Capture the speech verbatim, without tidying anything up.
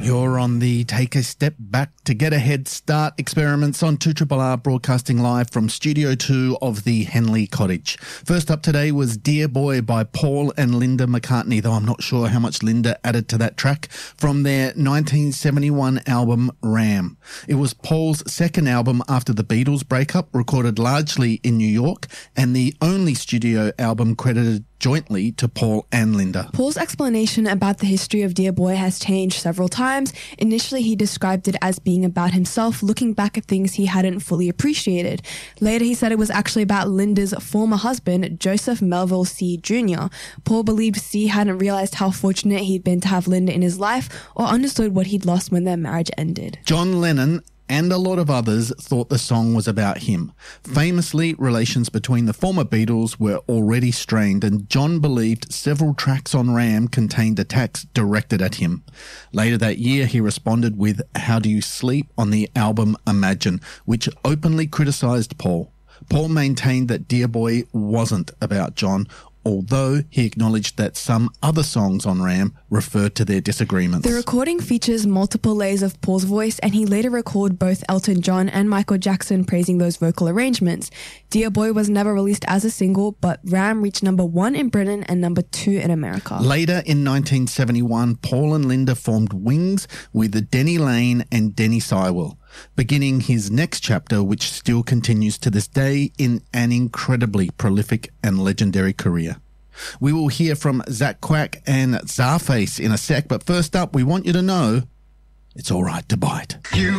You're on the Take a Step Back to Get a Head Start experiments on two R R R, broadcasting live from Studio two of the Henley Cottage. First up today was Dear Boy by Paul and Linda McCartney, though I'm not sure how much Linda added to that track, from their nineteen seventy-one album Ram. It was Paul's second album after the Beatles breakup, recorded largely in New York, and the only studio album credited jointly to Paul and Linda. Paul's explanation about the history of Dear Boy has changed several times. Initially, he described it as being about himself looking back at things he hadn't fully appreciated. Later, he said it was actually about Linda's former husband, Joseph Melville C. Junior Paul believed C hadn't realized how fortunate he'd been to have Linda in his life or understood what he'd lost when their marriage ended. John Lennon and a lot of others thought the song was about him. Famously, relations between the former Beatles were already strained, and John believed several tracks on Ram contained attacks directed at him. Later that year, he responded with How Do You Sleep on the album Imagine, which openly criticised Paul. Paul maintained that Dear Boy wasn't about John, although he acknowledged that some other songs on Ram referred to their disagreements. The recording features multiple layers of Paul's voice, and he later recorded both Elton John and Michael Jackson praising those vocal arrangements. Dear Boy was never released as a single, but Ram reached number one in Britain and number two in America. Later in nineteen seventy-one, Paul and Linda formed Wings with Denny Lane and Denny Sywell, beginning his next chapter, which still continues to this day in an incredibly prolific and legendary career. We will hear from Zach Quack and Czarface in a sec, but first up, we want you to know it's all right to bite. You